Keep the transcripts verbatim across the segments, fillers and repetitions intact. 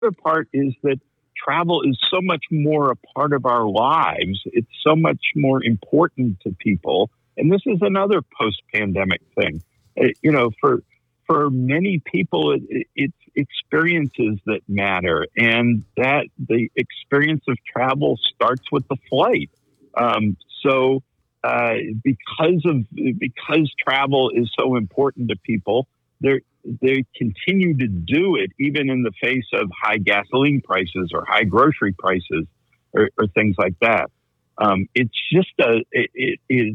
other part is that travel is so much more a part of our lives. It's so much more important to people. And this is another post-pandemic thing. Uh, you know, for for many people, it, it, it's experiences that matter. And that the experience of travel starts with the flight. Um, so uh, because of because travel is so important to people, they're they continue to do it even in the face of high gasoline prices or high grocery prices or, or things like that. Um, it's just a, it, it, it,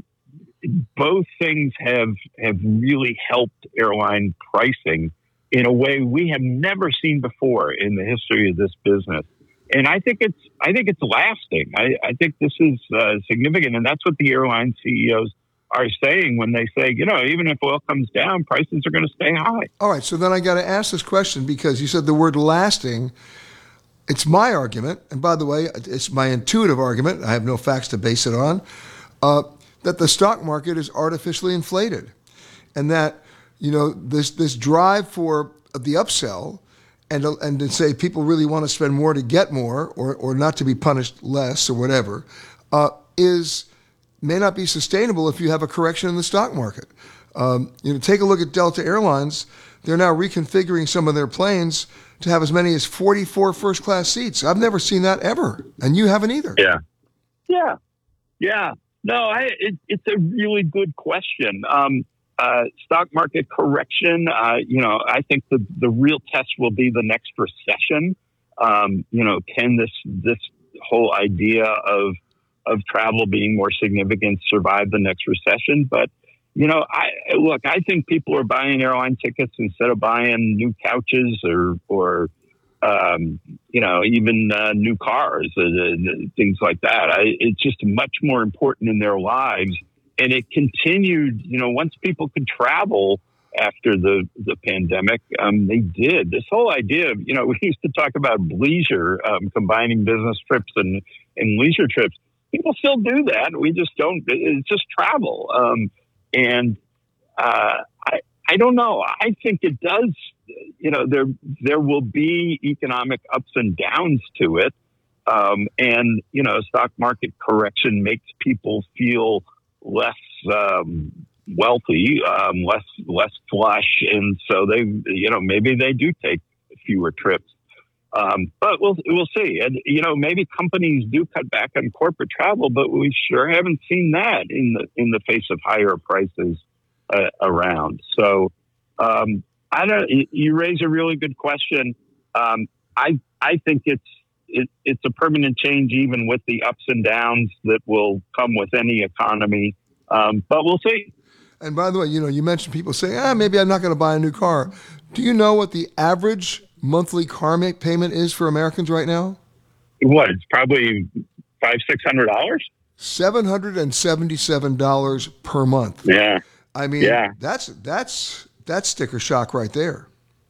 both things have, have really helped airline pricing in a way we have never seen before in the history of this business. And I think it's, I think it's lasting. I, I think this is uh, significant. And that's what the airline C E Os are saying when they say, you know, even if oil comes down, prices are going to stay high. All right. So then I got to ask this question because you said the word lasting. It's my argument. And by the way, it's my intuitive argument. I have no facts to base it on, uh, that the stock market is artificially inflated and that, you know, this, this drive for the upsell and, and to say people really want to spend more to get more or, or not to be punished less or whatever, uh, is, may not be sustainable if you have a correction in the stock market. Um, you know, take a look at Delta Airlines. They're now reconfiguring some of their planes to have as many as forty-four first-class seats. I've never seen that ever, and you haven't either. Yeah, yeah, yeah. No, I, it, it's a really good question. Um, uh, stock market correction. Uh, you know, I think the the real test will be the next recession. Um, you know, can this this whole idea of of travel being more significant survive the next recession? But, you know, I look, I think people are buying airline tickets instead of buying new couches or, or um, you know, even uh, new cars, uh, things like that. I, it's just much more important in their lives. And it continued, you know, once people could travel after the, the pandemic, um, they did. This whole idea of, you know, we used to talk about leisure, um, combining business trips and, and leisure trips. People still do that. We just don't. It's just travel, um, and uh, I I don't know. I think it does. You know, there there will be economic ups and downs to it, um, and you know, stock market correction makes people feel less um, wealthy, um, less less flush, and so they, you know, maybe they do take fewer trips. Um, but we'll we'll see. And, you know, maybe companies do cut back on corporate travel, but we sure haven't seen that in the in the face of higher prices uh, around. So um, I don't. You raise a really good question. Um, I I think it's it, it's a permanent change, even with the ups and downs that will come with any economy. Um, but we'll see. And by the way, you know, you mentioned people saying, ah, maybe I'm not going to buy a new car. Do you know what the average monthly car payment is for Americans right now? What? It's probably five, six hundred dollars. Seven hundred and seventy-seven dollars per month. Yeah. I mean, yeah. that's that's that's sticker shock right there.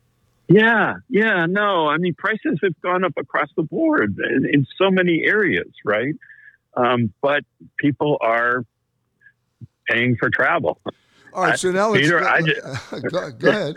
Yeah, yeah, no. I mean, prices have gone up across the board in, in so many areas, right? Um, but people are paying for travel. All right, so now let's Peter, go, I just, go, go ahead.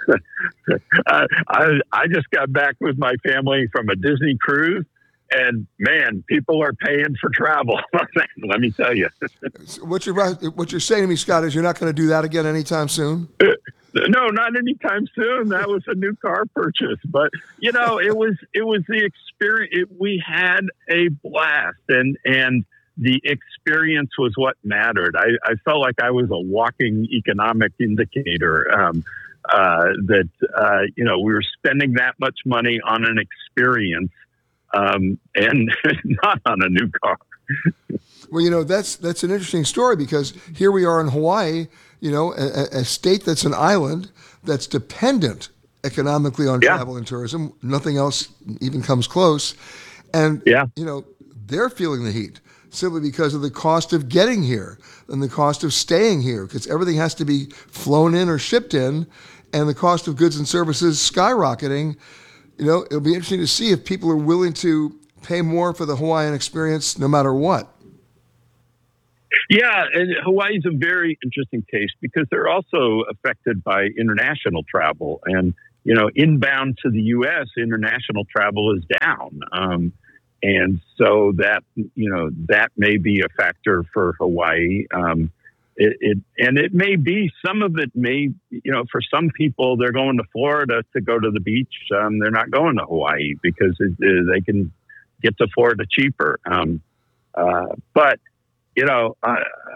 uh, I, I just got back with my family from a Disney cruise, and man, people are paying for travel. Let me tell you. What you're what you're saying to me, Scott, is you're not going to do that again anytime soon? No, not anytime soon. That was a new car purchase, but you know, it was it was the experience. It, we had a blast, and and. The experience was what mattered. I, I felt like I was a walking economic indicator, um, uh, that, uh, you know, we were spending that much money on an experience, um, and not on a new car. Well, you know, that's, that's an interesting story because here we are in Hawaii, you know, a, a state that's an island that's dependent economically on yeah. travel and tourism. Nothing else even comes close. And, yeah. you know, they're feeling the heat. Simply because of the cost of getting here and the cost of staying here, because everything has to be flown in or shipped in, and the cost of goods and services skyrocketing. You know, it'll be interesting to see if people are willing to pay more for the Hawaiian experience no matter what. Yeah, and Hawaii is a very interesting case because they're also affected by international travel. And you know, inbound to the U S, international travel is down. Um, and so that, you know, that may be a factor for Hawaii. Um, it, it, and it may be, some of it may, you know, for some people, they're going to Florida to go to the beach. Um, they're not going to Hawaii because it, it, they can get to Florida cheaper. Um, uh, but, you know, uh,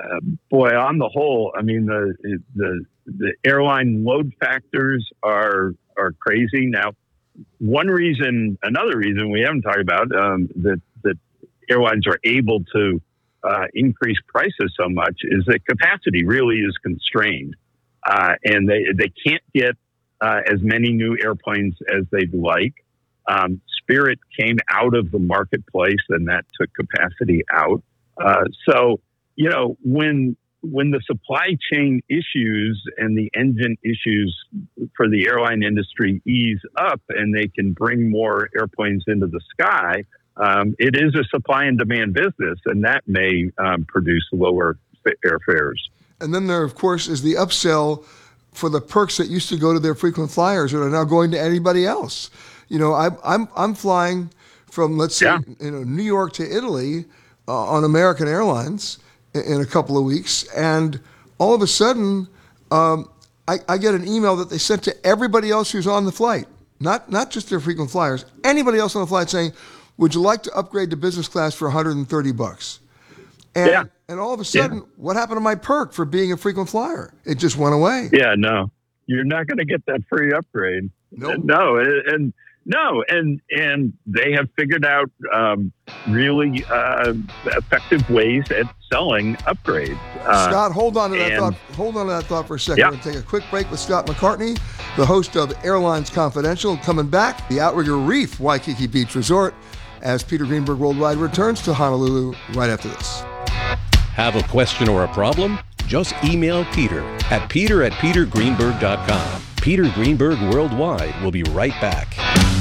boy, on the whole, I mean, the, the, the airline load factors are, are crazy. Now, one reason, another reason we haven't talked about, um, that, that airlines are able to uh, increase prices so much is that capacity really is constrained. Uh, and they, they can't get uh, as many new airplanes as they'd like. Um, Spirit came out of the marketplace and that took capacity out. Uh, so, you know, when when the supply chain issues and the engine issues for the airline industry ease up and they can bring more airplanes into the sky, um, it is a supply and demand business, and that may um, produce lower airfares. And then there, of course, is the upsell for the perks that used to go to their frequent flyers that are now going to anybody else. You know, I, I'm I'm flying from, let's say, yeah. you know, New York to Italy uh, on American Airlines in a couple of weeks, and all of a sudden, um, I, I get an email that they sent to everybody else who's on the flight, not not just their frequent flyers, anybody else on the flight saying, "Would you like to upgrade to business class for one hundred thirty bucks?" And yeah. and all of a sudden, yeah. what happened to my perk for being a frequent flyer? It just went away. Yeah, no, you're not going to get that free upgrade. Nope. No, and. No, and and they have figured out um, really uh, effective ways at selling upgrades. Uh, Scott, hold on to that and, thought. Hold on to that thought for a second. Yeah. We're going to take a quick break with Scott McCartney, the host of Airlines Confidential. Coming back, the Outrigger Reef Waikiki Beach Resort, as Peter Greenberg Worldwide returns to Honolulu right after this. Have a question or a problem? Just email Peter at peter at peter greenberg dot com. Peter Greenberg Worldwide will be right back.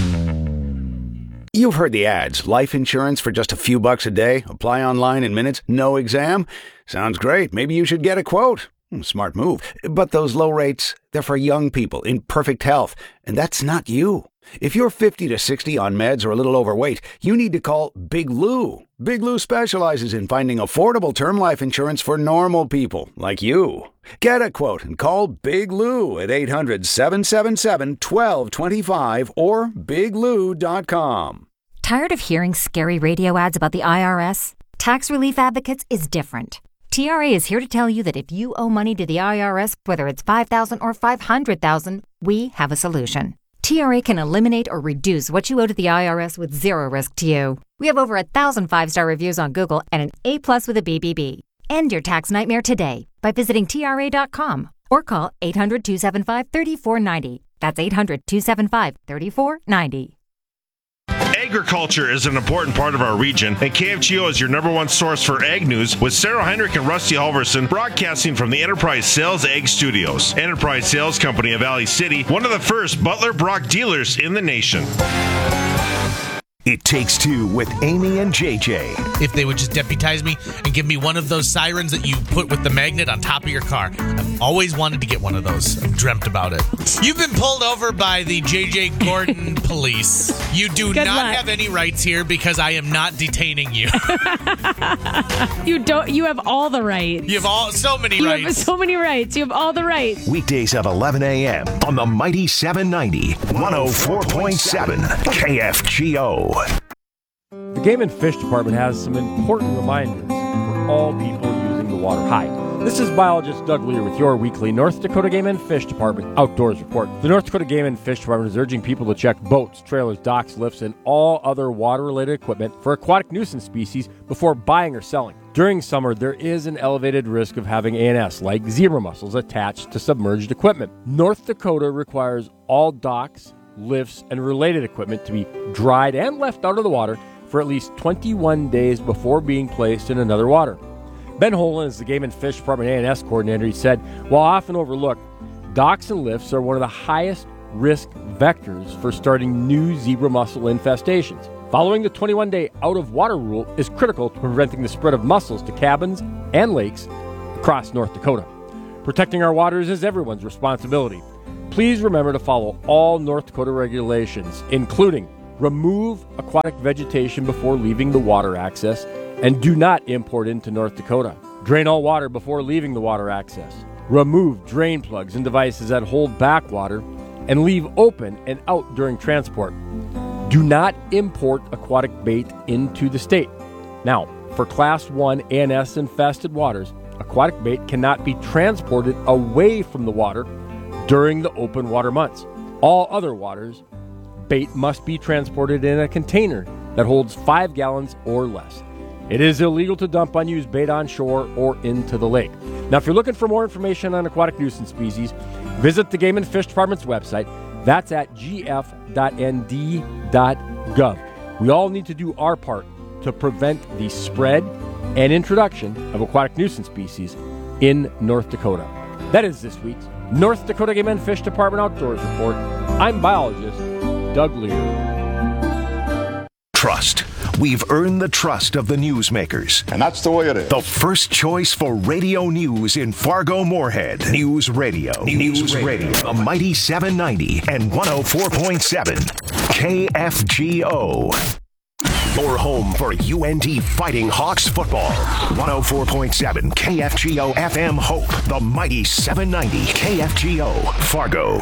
You've heard the ads. Life insurance for just a few bucks a day. Apply online in minutes. No exam. Sounds great. Maybe you should get a quote. Smart move. But those low rates, they're for young people in perfect health. And that's not you. If you're fifty to sixty on meds or a little overweight, you need to call Big Lou. Big Lou specializes in finding affordable term life insurance for normal people like you. Get a quote and call Big Lou at eight hundred, seven seven seven, one two two five or big lou dot com. Tired of hearing scary radio ads about the I R S? Tax Relief Advocates is different. T R A is here to tell you that if you owe money to the I R S, whether it's five thousand dollars or five hundred thousand dollars, we have a solution. T R A can eliminate or reduce what you owe to the I R S with zero risk to you. We have over a thousand five-star reviews on Google and an A plus with a B B B. End your tax nightmare today by visiting T R A dot com or call eight hundred, two seven five, three four nine zero. That's eight hundred, two seven five, three four nine zero. Agriculture is an important part of our region, and K F G O is your number one source for ag news, with Sarah Heinrich and Rusty Halverson broadcasting from the Enterprise Sales Ag Studios. Enterprise Sales Company of Valley City, one of the first Butler Brock dealers in the nation. It Takes Two with Amy and J J. If they would just deputize me and give me one of those sirens that you put with the magnet on top of your car. I've always wanted to get one of those. I've dreamt about it. You've been pulled over by the J J Gordon police. You do Good not luck. have any rights here because I am not detaining you. You don't. You have all the rights. You have all so many you rights. You have so many rights. You have all the rights. Weekdays at eleven a.m. on the mighty seven ninety, one oh four point seven K F G O. The Game and Fish Department has some important reminders for all people using the water. Hi, this is biologist Doug Lear with your weekly North Dakota Game and Fish Department Outdoors Report. The North Dakota Game and Fish Department is urging people to check boats, trailers, docks, lifts, and all other water-related equipment for aquatic nuisance species before buying or selling. During summer, there is an elevated risk of having A N S, like zebra mussels, attached to submerged equipment. North Dakota requires all docks, lifts, and related equipment to be dried and left out of the water for at least twenty-one days before being placed in another water. Ben Holen is the Game and Fish Department A N S coordinator. He said, while often overlooked, docks and lifts are one of the highest risk vectors for starting new zebra mussel infestations. Following the twenty-one day out-of-water rule is critical to preventing the spread of mussels to cabins and lakes across North Dakota. Protecting our waters is everyone's responsibility. please remember to follow all North Dakota regulations, including remove aquatic vegetation before leaving the water access, and do not import into North Dakota. Drain all water before leaving the water access. Remove drain plugs and devices that hold back water and leave open and out during transport. Do not import aquatic bait into the state. Now, for Class one A N S infested waters, aquatic bait cannot be transported away from the water during the open water months. All other waters, bait must be transported in a container that holds five gallons or less. It is illegal to dump unused bait on shore or into the lake. Now, if you're looking for more information on aquatic nuisance species, visit the Game and Fish Department's website. That's at g f dot n d dot gov. We all need to do our part to prevent the spread and introduction of aquatic nuisance species in North Dakota. That is this week's North Dakota Game and Fish Department Outdoors Report. I'm biologist Doug Lear. Trust. We've earned the trust of the newsmakers. And that's the way it is. The first choice for radio news in Fargo-Moorhead. News Radio. News, news Radio. radio. The Mighty seven ninety and one oh four point seven. K F G O. Your home for U N T Fighting Hawks football. one oh four point seven K F G O F M Hope. The Mighty seven ninety K F G O. Fargo.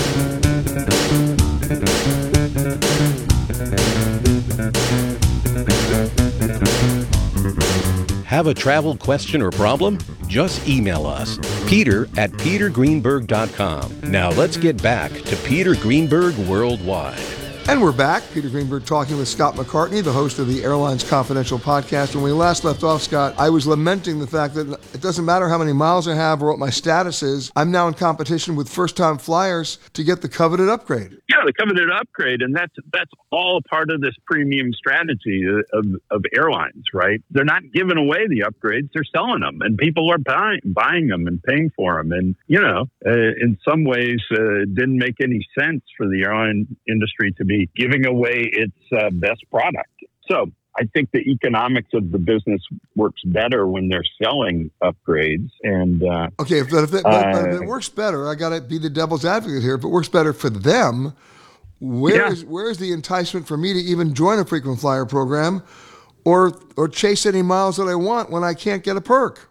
Have a travel question or problem? Just email us, Peter at peter greenberg dot com. Now let's get back to Peter Greenberg Worldwide. And we're back. Peter Greenberg talking with Scott McCartney, the host of the Airlines Confidential podcast. When we last left off, Scott, I was lamenting the fact that it doesn't matter how many miles I have or what my status is. I'm now in competition with first-time flyers to get the coveted upgrade. Yeah, the coveted upgrade, and that's that's all part of this premium strategy of, of airlines, right? They're not giving away the upgrades; they're selling them, and people are buying buying them and paying for them. And you know, uh, in some ways, uh, it didn't make any sense for the airline industry to be giving away its uh, best product. So I think the economics of the business works better when they're selling upgrades. And uh, okay, but if, it, but, uh, but if it works better, I got to be the devil's advocate here. If it works better for them, where yeah. is where is the enticement for me to even join a frequent flyer program, or or chase any miles that I want when I can't get a perk?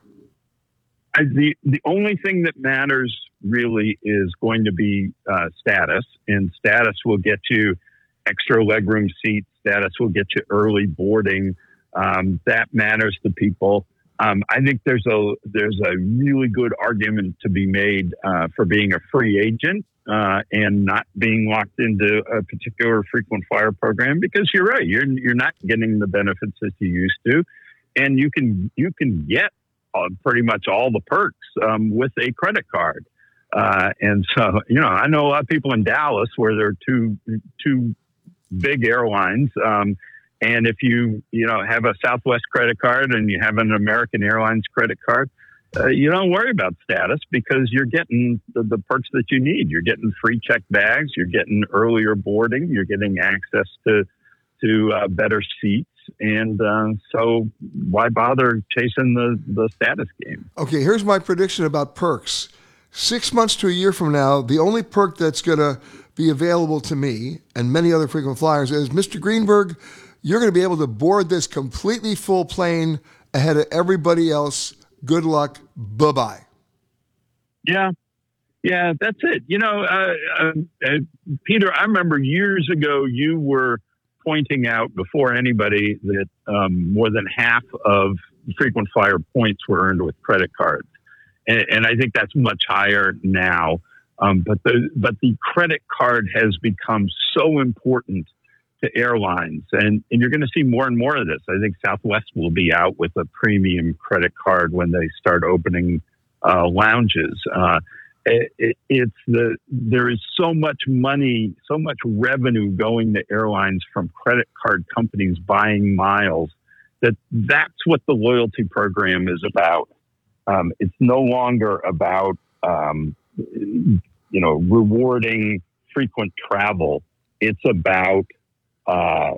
I, the the only thing that matters really is going to be uh, status, and status will get you extra legroom seats. Status will get you early boarding. Um, that matters to people. Um, I think there's a there's a really good argument to be made uh, for being a free agent uh, and not being locked into a particular frequent flyer program, because you're right, you're you're not getting the benefits that you used to, and you can you can get uh, pretty much all the perks um, with a credit card. Uh, and so, you know, I know a lot of people in Dallas where there are two two big airlines. Um, and if you, you know, have a Southwest credit card and you have an American Airlines credit card, uh, you don't worry about status because you're getting the, the perks that you need. You're getting free check bags. You're getting earlier boarding. You're getting access to, to uh, better seats. And uh, so why bother chasing the, the status game? Okay, here's my prediction about perks. Six months to a year from now, the only perk that's going to be available to me and many other frequent flyers is, Mister Greenberg, you're going to be able to board this completely full plane ahead of everybody else. Good luck. Bye-bye. Yeah. Yeah, that's it. You know, uh, uh, uh, Peter, I remember years ago you were pointing out before anybody that um, more than half of frequent flyer points were earned with credit cards. And, and I think that's much higher now. Um, but the but the credit card has become so important to airlines, and, and you're going to see more and more of this. I think Southwest will be out with a premium credit card when they start opening uh, lounges. Uh, it, it, it's the there is so much money, so much revenue going to airlines from credit card companies buying miles that that's what the loyalty program is about. Um, it's no longer about, um, you know, rewarding frequent travel. It's about uh,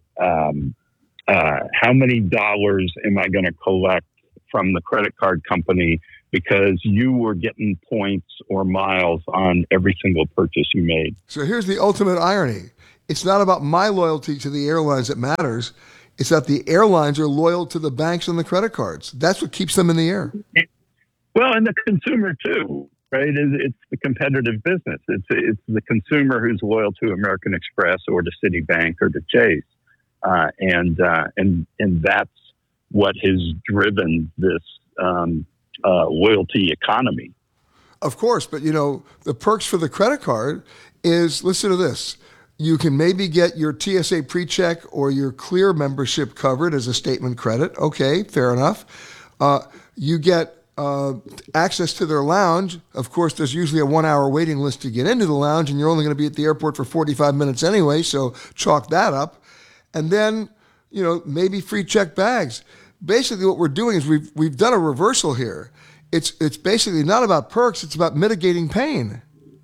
um, uh, how many dollars am I going to collect from the credit card company because you were getting points or miles on every single purchase you made. So here's the ultimate irony. It's not about my loyalty to the airlines that matters. It's that the airlines are loyal to the banks and the credit cards. That's what keeps them in the air. Well, and the consumer too, right? It's the competitive business. It's it's the consumer who's loyal to American Express or to Citibank or to Chase, uh, and uh, and and that's what has driven this um, uh, loyalty economy. Of course, but you know the perks for the credit card is, listen to this. You can maybe get your T S A PreCheck or your Clear membership covered as a statement credit. Okay, fair enough. Uh, you get uh, access to their lounge. Of course, there's usually a one-hour waiting list to get into the lounge, and you're only going to be at the airport for forty-five minutes anyway, so chalk that up. And then, you know, maybe free check bags. Basically, what we're doing is we've we've done a reversal here. It's it's basically not about perks; it's about mitigating pain.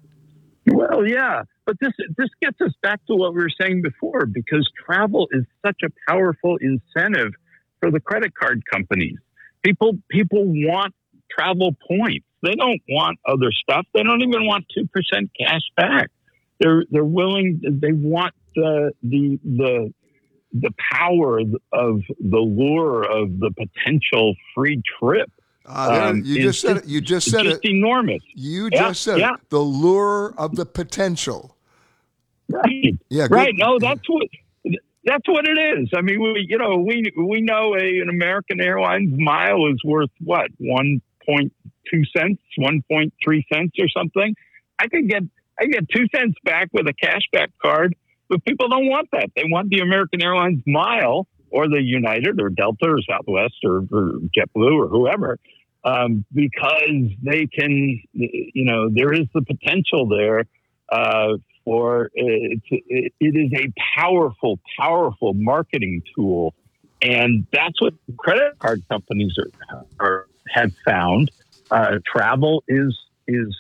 Well, yeah, but this this gets us back to what we were saying before, because travel is such a powerful incentive for the credit card companies. People people want travel points. They don't want other stuff. They don't even want two percent cash back. They're they're willing. They want the the the the power of the lure of the potential free trip. Uh, um, you just said it. You just said just it. enormous. You yeah, just said yeah. it. The lure of the potential. Right. Yeah. Right. No, that's what that's what it is. I mean, we you know we we know a, an American Airlines mile is worth what one point two cents, one point three cents, or something. I could get I get two cents back with a cashback card, but people don't want that. They want the American Airlines mile, or the United or Delta or Southwest or, or JetBlue or whoever, um, because they can, you know, there is the potential there uh, for it, it, it is a powerful, powerful marketing tool. And that's what credit card companies are, are have found. Uh, travel is is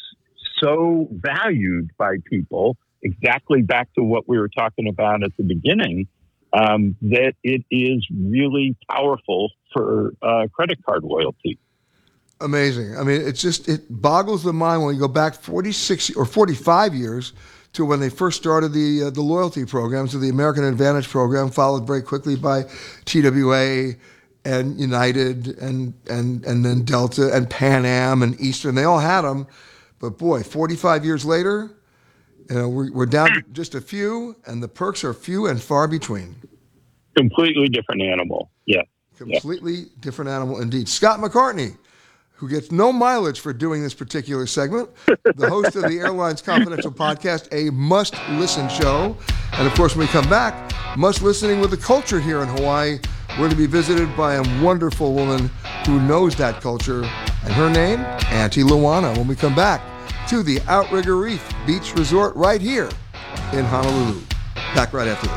so valued by people, exactly back to what we were talking about at the beginning, Um, that it is really powerful for uh, credit card loyalty. Amazing. I mean, it's just, it boggles the mind when you go back forty-six or forty-five years to when they first started the uh, the loyalty programs, so the American Advantage program, followed very quickly by T W A and United and and and then Delta and Pan Am and Eastern. They all had them, but boy, forty-five years later, you know, we're, we're down to just a few, and the perks are few and far between. Completely different animal. Yeah. Completely yeah. different animal indeed. Scott McCartney, who gets no mileage for doing this particular segment, the host of the Airlines Confidential podcast, a must-listen show. And, of course, when we come back, must-listening with the culture here in Hawaii. We're going to be visited by a wonderful woman who knows that culture, and her name, Auntie Luana, when we come back to the Outrigger Reef Beach Resort right here in Honolulu. Back right after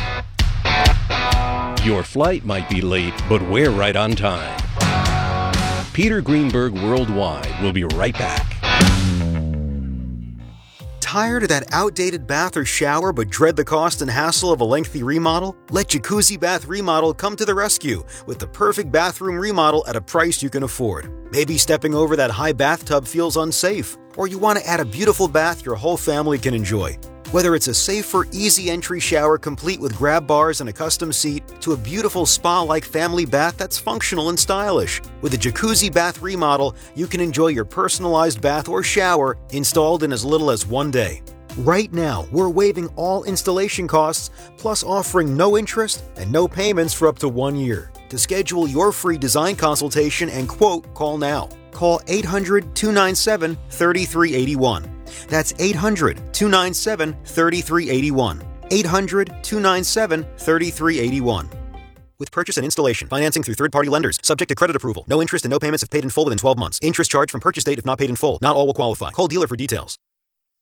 this. Your flight might be late, but we're right on time. Peter Greenberg Worldwide will be right back. Tired of that outdated bath or shower but dread the cost and hassle of a lengthy remodel? Let Jacuzzi Bath Remodel come to the rescue with the perfect bathroom remodel at a price you can afford. Maybe stepping over that high bathtub feels unsafe, or you want to add a beautiful bath your whole family can enjoy. Whether it's a safer, easy entry shower complete with grab bars and a custom seat, to a beautiful spa-like family bath that's functional and stylish. With a Jacuzzi Bath Remodel, you can enjoy your personalized bath or shower installed in as little as one day. Right now, we're waiving all installation costs, plus offering no interest and no payments for up to one year. To schedule your free design consultation and quote, call now. Call eight hundred, two nine seven, three three eight one. That's eight hundred, two nine seven, three three eight one. eight hundred, two nine seven, three three eight one. With purchase and installation, financing through third-party lenders, subject to credit approval. No interest and no payments if paid in full within twelve months. Interest charged from purchase date if not paid in full. Not all will qualify. Call dealer for details.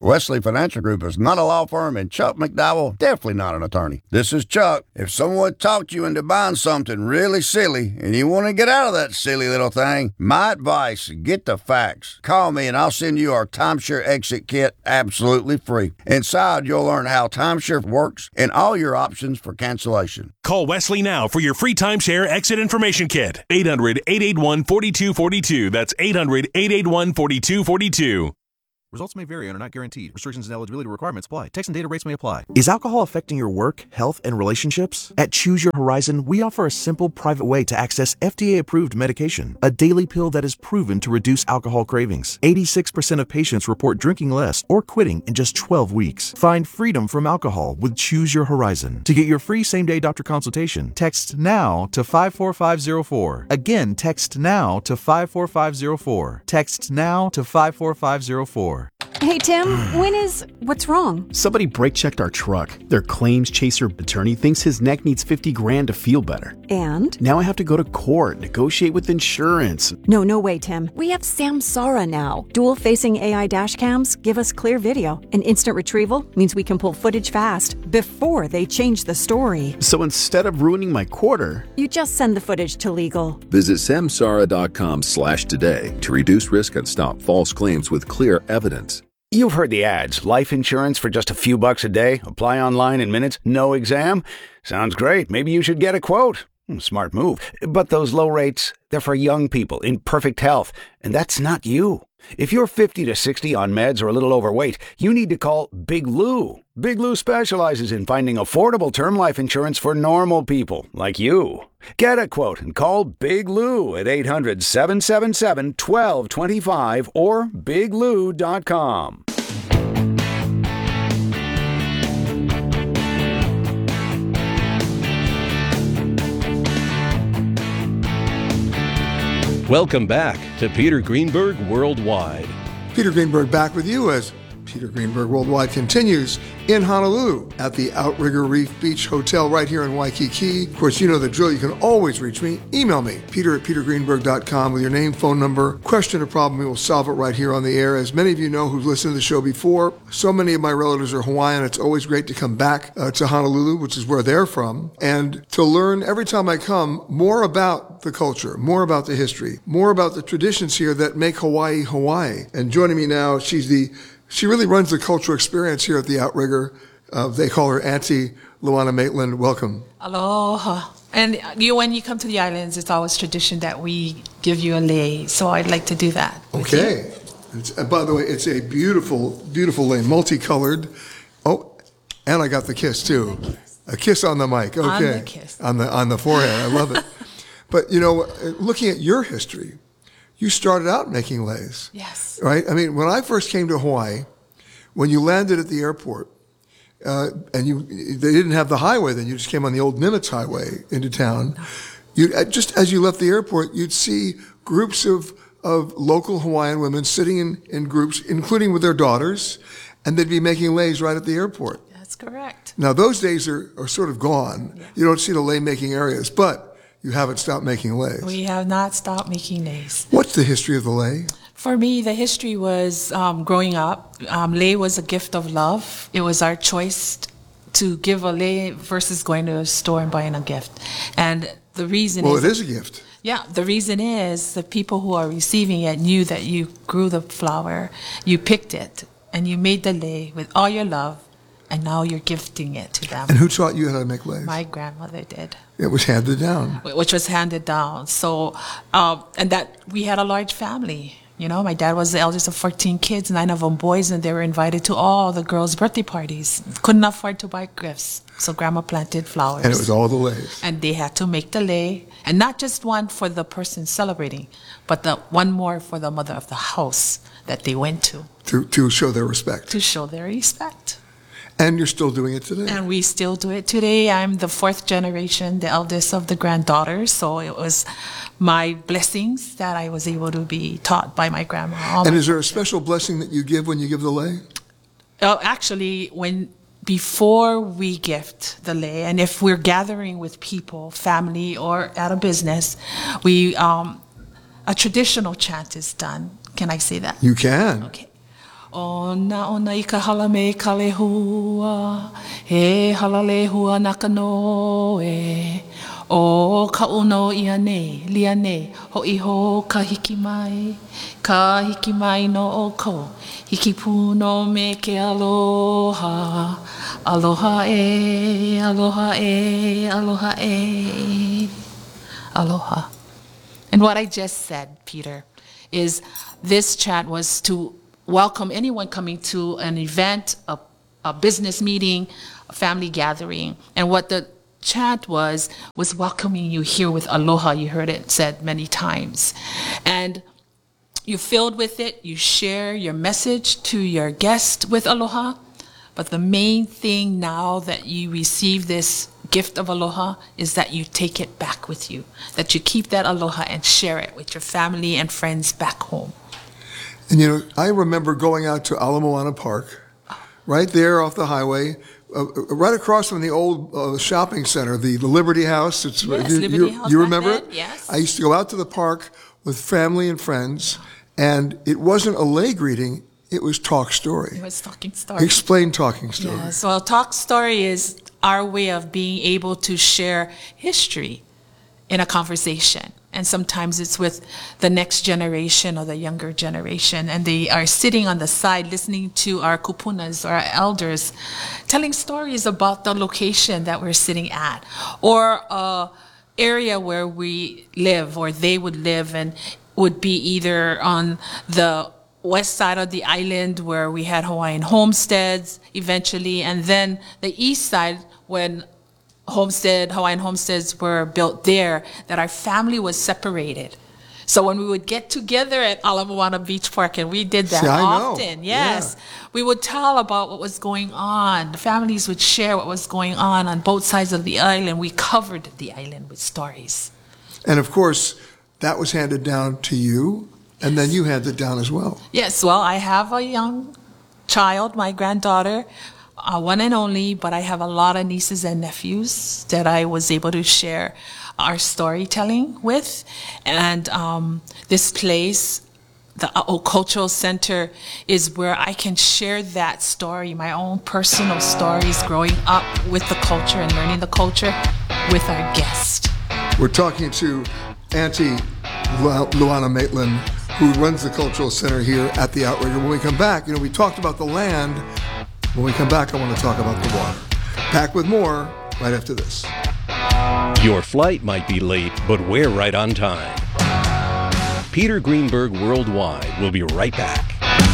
Wesley Financial Group is not a law firm, and Chuck McDowell definitely not an attorney. This is Chuck. If someone talked you into buying something really silly and you want to get out of that silly little thing, my advice, get the facts. Call me and I'll send you our timeshare exit kit absolutely free. Inside, you'll learn how timeshare works and all your options for cancellation. Call Wesley now for your free timeshare exit information kit. eight hundred, eight eight one, four two four two. That's eight hundred, eight eight one, four two four two. Results may vary and are not guaranteed. Restrictions and eligibility requirements apply. Text and data rates may apply. Is alcohol affecting your work, health, and relationships? At Choose Your Horizon, we offer a simple, private way to access F D A-approved medication, a daily pill that is proven to reduce alcohol cravings. eighty-six percent of patients report drinking less or quitting in just twelve weeks. Find freedom from alcohol with Choose Your Horizon. To get your free same-day doctor consultation, text NOW to five four five zero four. Again, text NOW to five four five zero four. Text NOW to five four five zero four. Hey, Tim, when is... What's wrong? Somebody brake-checked our truck. Their claims chaser attorney thinks his neck needs fifty grand to feel better. And? Now I have to go to court, negotiate with insurance. No, no way, Tim. We have Samsara now. Dual-facing A I dash cams give us clear video. And instant retrieval means we can pull footage fast before they change the story. So instead of ruining my quarter... You just send the footage to legal. Visit samsara.com slash today to reduce risk and stop false claims with clear evidence. You've heard the ads. Life insurance for just a few bucks a day. Apply online in minutes. No exam. Sounds great. Maybe you should get a quote. Smart move. But those low rates, they're for young people in perfect health. And that's not you. If you're fifty to sixty on meds or a little overweight, you need to call Big Lou. Big Lou specializes in finding affordable term life insurance for normal people like you. Get a quote and call Big Lou at eight hundred, seven seven seven, one two two five or big lou dot com. Welcome back to Peter Greenberg Worldwide. Peter Greenberg back with you as Peter Greenberg Worldwide continues in Honolulu at the Outrigger Reef Beach Hotel right here in Waikiki. Of course, you know the drill. You can always reach me. Email me, peter at peter greenberg dot com with your name, phone number, question or problem. We will solve it right here on the air. As many of you know who've listened to the show before, so many of my relatives are Hawaiian. It's always great to come back uh, to Honolulu, which is where they're from, and to learn every time I come more about the culture, more about the history, more about the traditions here that make Hawaii, Hawaii. And joining me now, she's the She really runs the cultural experience here at the Outrigger. Uh, they call her Auntie Luana Maitland. Welcome. Aloha. And you, when you come to the islands, it's always tradition that we give you a lei. So I'd like to do that. Okay. It's, and by the way, it's a beautiful, beautiful lei, multicolored. Oh, and I got the kiss too. A kiss on the mic. Okay. On the kiss. On the, on the forehead. I love it. But, you know, looking at your history, you started out making leis. Yes. Right? I mean, when I first came to Hawaii, when you landed at the airport, uh, and you they didn't have the highway then, you just came on the old Nimitz Highway into town. No. You just as you left the airport, you'd see groups of, of local Hawaiian women sitting in, in groups, including with their daughters, and they'd be making leis right at the airport. That's correct. Now, those days are, are sort of gone. Yeah. You don't see the lei-making areas, but you haven't stopped making leis. We have not stopped making leis. What's the history of the lei? For me, the history was um, growing up. Um, lei was a gift of love. It was our choice to give a lei versus going to a store and buying a gift. And the reason well, is... Well, it is a gift. Yeah, the reason is the people who are receiving it knew that you grew the flower, you picked it, and you made the lei with all your love, and now you're gifting it to them. And who taught you how to make leis? My grandmother did. It was handed down. Which was handed down. So, um, and that we had a large family. You know, my dad was the eldest of fourteen kids, nine of them boys, and they were invited to all the girls' birthday parties. Couldn't afford to buy gifts, so Grandma planted flowers. And it was all the leis. And they had to make the lei, and not just one for the person celebrating, but the one more for the mother of the house that they went to. To, to show their respect. To show their respect. And you're still doing it today. And we still do it today. I'm the fourth generation, the eldest of the granddaughters. So it was my blessings that I was able to be taught by my grandma. All and my is there a special blessing that you give when you give the lei? Oh, actually, when before we gift the lei, and if we're gathering with people, family, or at a business, we um, a traditional chant is done. Can I say that? You can. Okay. O na o na ika hala me ka lehua, he hala lehua nakano e. O ka uno ia nei, lia nei, ho iho ka hiki mai, ka hiki mai no o ko, hiki puno me ke aloha, aloha e, aloha e, aloha e, aloha. And what I just said, Peter, is this chat was to welcome anyone coming to an event, a, a business meeting, a family gathering, and what the chat was, was welcoming you here with aloha. You heard it said many times. And you filled with it, you share your message to your guest with aloha. But the main thing now that you receive this gift of aloha is that you take it back with you, that you keep that aloha and share it with your family and friends back home. And you know, I remember going out to Ala Moana Park, right there off the highway, Uh, right across from the old uh, shopping center, the, the Liberty House. It's, yes, you, Liberty you, House. You remember then? it? Yes. I used to go out to the park with family and friends, and it wasn't a lay greeting, it was talk story. It was talking story. Explain talking story. Yes, well, talk story is our way of being able to share history in a conversation. And sometimes it's with the next generation or the younger generation, and they are sitting on the side listening to our kupunas or our elders telling stories about the location that we're sitting at, or a area where we live or they would live, and would be either on the west side of the island where we had Hawaiian homesteads eventually, and then the east side when homestead, Hawaiian homesteads were built there, that our family was separated. So when we would get together at Ala Moana Beach Park, and we did that See, I know. often, yes, Yeah. we would tell about what was going on. The families would share what was going on on both sides of the island. We covered the island with stories. And of course, that was handed down to you, and then you handed it down as well. Yes, well, I have a young child, my granddaughter, Uh, one and only, but I have a lot of nieces and nephews that I was able to share our storytelling with. And um, this place, the A'o Cultural Center, is where I can share that story, my own personal stories growing up with the culture and learning the culture with our guest. We're talking to Auntie Lu- Luana Maitland, who runs the Cultural Center here at the Outrigger. When we come back, you know, we talked about the land. When we come back, I want to talk about the water. Back with more right after this. Your flight might be late, but we're right on time. Peter Greenberg Worldwide will be right back.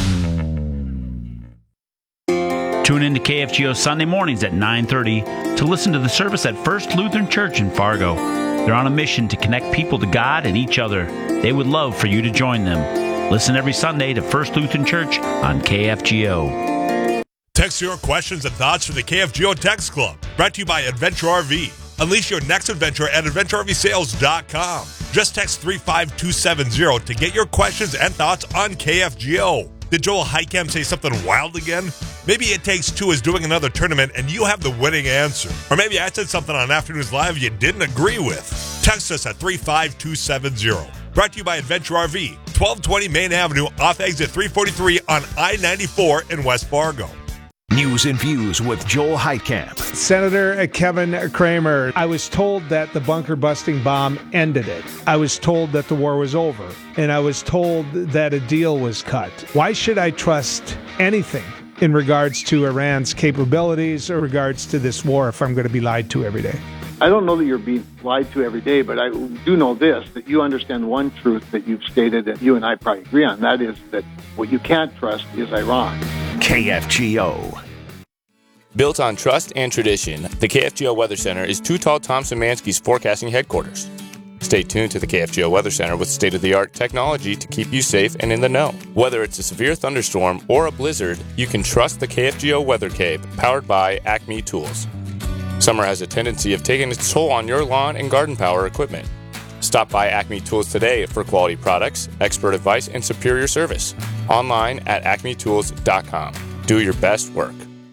Tune in to K F G O Sunday mornings at nine thirty to listen to the service at First Lutheran Church in Fargo. They're on a mission to connect people to God and each other. They would love for you to join them. Listen every Sunday to First Lutheran Church on K F G O. Text your questions and thoughts to the K F G O Text Club. Brought to you by Adventure R V. Unleash your next adventure at adventure r v sales dot com. Just text three five two seven zero to get your questions and thoughts on K F G O. Did Joel Heitkamp say something wild again? Maybe It Takes Two is doing another tournament and you have the winning answer. Or maybe I said something on Afternoons Live you didn't agree with. Text us at three five two seven zero. Brought to you by Adventure R V, twelve twenty Main Avenue off exit three forty-three on I ninety-four in West Fargo. News and Views with Joel Heitkamp. Senator Kevin Cramer, I was told that the bunker busting bomb ended it. I was told that the war was over, and I was told that a deal was cut. Why should I trust anything in regards to Iran's capabilities or regards to this war if I'm going to be lied to every day? I don't know that you're being lied to every day, but I do know this, that you understand one truth that you've stated and you and I probably agree on. That is that what you can't trust is Iran. K F G O. Built on trust and tradition, the K F G O Weather Center is Too Tall Tom Szymanski's forecasting headquarters. Stay tuned to the K F G O Weather Center with state-of-the-art technology to keep you safe and in the know. Whether it's a severe thunderstorm or a blizzard, you can trust the K F G O Weather Cape, powered by Acme Tools. Summer has a tendency of taking its toll on your lawn and garden power equipment. Stop by Acme Tools today for quality products, expert advice, and superior service. Online at acme tools dot com. Do your best work.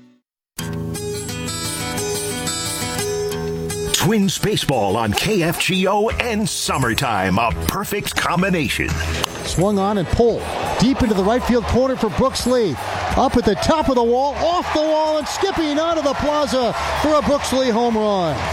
Twins baseball on K F G O and summertime, a perfect combination. Swung on and pulled. Deep into the right field corner for Brooks Lee. Up at the top of the wall, off the wall, and skipping out of the plaza for a Brooks Lee home run.